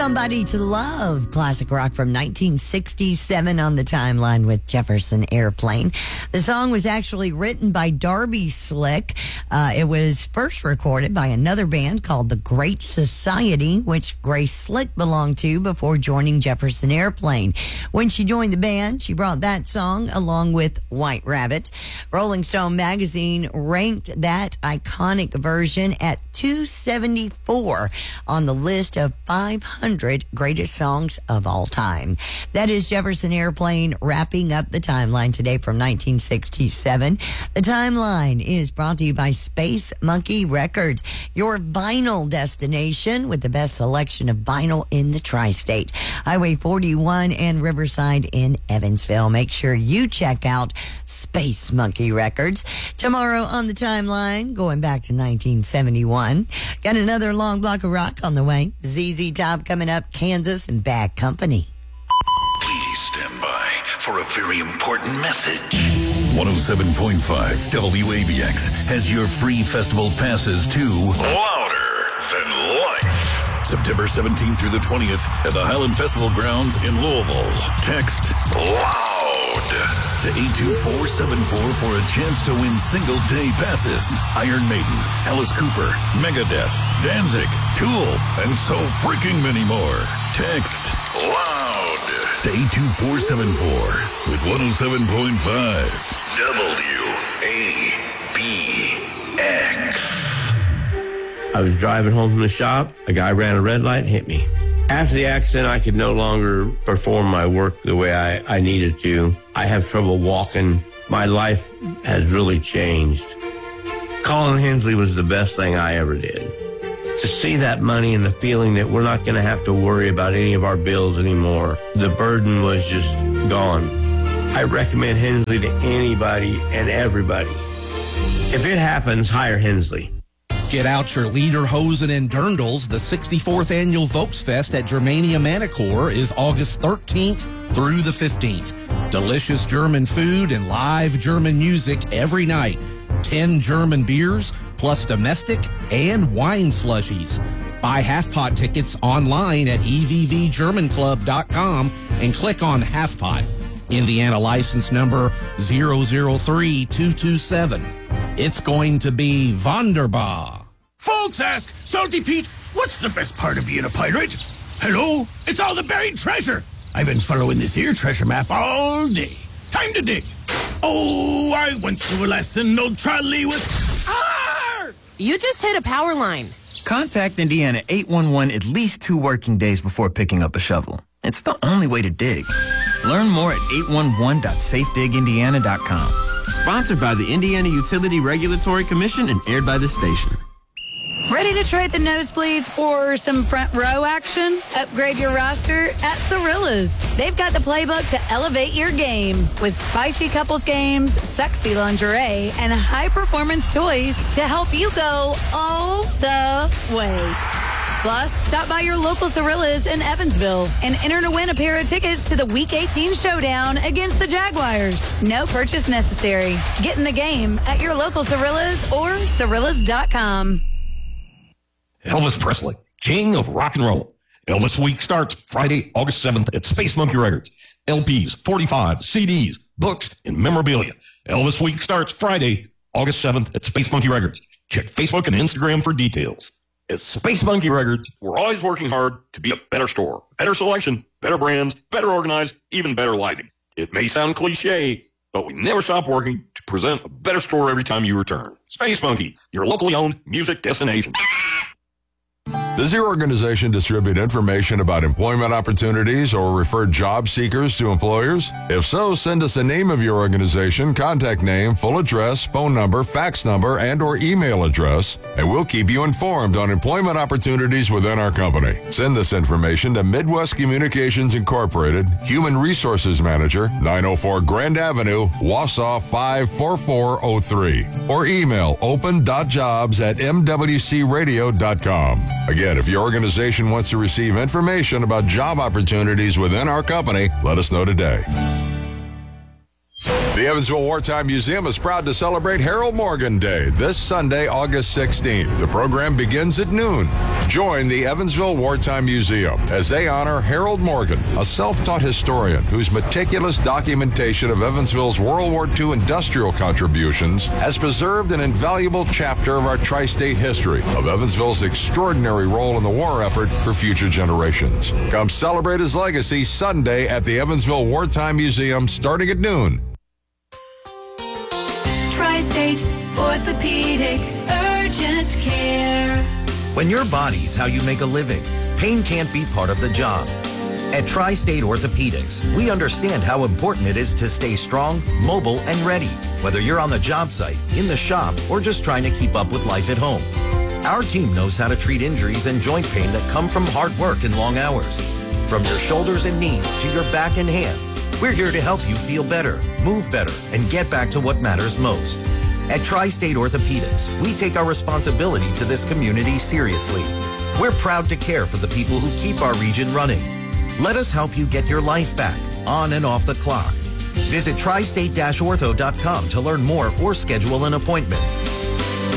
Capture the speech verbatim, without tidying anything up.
Somebody to Love, classic rock from nineteen sixty-seven on the timeline with Jefferson Airplane. The song was actually written by Darby Slick. Uh, it was first recorded by another band called The Great Society, which Grace Slick belonged to before joining Jefferson Airplane. When she joined the band, she brought that song along with White Rabbit. Rolling Stone magazine ranked that iconic version at two seventy-four on the list of five hundred greatest songs of all time. That is Jefferson Airplane wrapping up the timeline today from nineteen sixty-seven. The timeline is brought to you by Space Monkey Records, your vinyl destination with the best selection of vinyl in the tri-state. Highway forty-one and Riverside in Evansville. Make sure you check out Space Monkey Records. Tomorrow on the timeline, going back to nineteen seventy-one. Got another long block of rock on the way. Z Z Top coming up, Kansas and Bad Company. Please stand by for a very important message. one oh seven point five W A B X has your free festival passes to Louder Than Life. September seventeenth through the twentieth at the Highland Festival Grounds in Louisville. Text LOUD to eight two four seven four for a chance to win single-day passes. Iron Maiden, Alice Cooper, Megadeth, Danzig, Tool, and so freaking many more. Text LOUD to eight two four seven four with one oh seven point five W A B X. I was driving home from the shop. A guy ran a red light and hit me. After the accident, I could no longer perform my work the way I, I needed to. I have trouble walking. My life has really changed. Colin Hensley was the best thing I ever did. To see that money and the feeling that we're not going to have to worry about any of our bills anymore, the burden was just gone. I recommend Hensley to anybody and everybody. If it happens, hire Hensley. Get out your Lederhosen and Dirndls. The sixty-fourth Annual Volksfest at Germania Manicure is August thirteenth through the fifteenth. Delicious German food and live German music every night. ten German beers, plus domestic and wine slushies. Buy half-pot tickets online at e v v german club dot com and click on half-pot. Indiana license number zero zero three two two seven. It's going to be wunderbar. Folks ask, Salty Pete, what's the best part of being a pirate? Hello, it's all the buried treasure. I've been following this here treasure map all day. Time to dig. Oh, I once knew a lesson, no trolley with... Arr! You just hit a power line. Contact Indiana eight one one at least two working days before picking up a shovel. It's the only way to dig. Learn more at eight one one dot safe dig indiana dot com. Sponsored by the Indiana Utility Regulatory Commission and aired by this station. Ready to trade the nosebleeds for some front row action? Upgrade your roster at Cirilla's. They've got the playbook to elevate your game with spicy couples games, sexy lingerie, and high-performance toys to help you go all the way. Plus, stop by your local Cirilla's in Evansville and enter to win a pair of tickets to the Week eighteen showdown against the Jaguars. No purchase necessary. Get in the game at your local Cirilla's or Cirillas dot com. Elvis Presley, king of rock and roll. Elvis Week starts Friday, August seventh at Space Monkey Records. L Ps, forty-fives, C Ds, books, and memorabilia. Elvis Week starts Friday, August seventh at Space Monkey Records. Check Facebook and Instagram for details. At Space Monkey Records, we're always working hard to be a better store. Better selection, better brands, better organized, even better lighting. It may sound cliche, but we never stop working to present a better store every time you return. Space Monkey, your locally owned music destination. Does your organization distribute information about employment opportunities or refer job seekers to employers? If so, send us a name of your organization, contact name, full address, phone number, fax number, and or email address, and we'll keep you informed on employment opportunities within our company. Send this information to Midwest Communications Incorporated, Human Resources Manager, nine oh four Grand Avenue, Wausau five four four oh three, or email open dot jobs at m w c radio dot com. Again, if your organization wants to receive information about job opportunities within our company, let us know today. The Evansville Wartime Museum is proud to celebrate Harold Morgan Day this Sunday, August sixteenth. The program begins at noon. Join the Evansville Wartime Museum as they honor Harold Morgan, a self-taught historian whose meticulous documentation of Evansville's World War Two industrial contributions has preserved an invaluable chapter of our tri-state history of Evansville's extraordinary role in the war effort for future generations. Come celebrate his legacy Sunday at the Evansville Wartime Museum starting at noon. Tri-State Orthopedic Urgent Care. When your body's how you make a living, pain can't be part of the job. At Tri-State Orthopedics, we understand how important it is to stay strong, mobile, and ready, whether you're on the job site, in the shop, or just trying to keep up with life at home. Our team knows how to treat injuries and joint pain that come from hard work and long hours. From your shoulders and knees to your back and hands, we're here to help you feel better, move better, and get back to what matters most. At Tri-State Orthopedics, we take our responsibility to this community seriously. We're proud to care for the people who keep our region running. Let us help you get your life back, on and off the clock. Visit tri state dash ortho dot com to learn more or schedule an appointment.